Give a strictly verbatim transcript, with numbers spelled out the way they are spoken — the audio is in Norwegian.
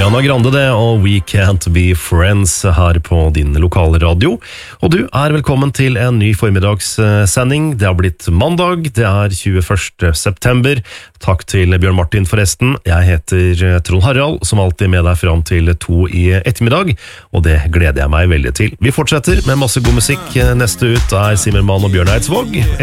Ariana Grande det, og We Can't Be Friends her på din lokale radio. Og du er velkommen til en ny formiddagssending. Det har blitt mandag, det er tjueførste september. Takk til Bjørn Martin forresten. Jeg heter Trond Harald, som alltid med deg fram til to i ettermiddag, og det gleder jeg meg veldig til. Vi fortsetter med masse god musikk. Neste ut er Simmermann og Bjørn Eidsvåg.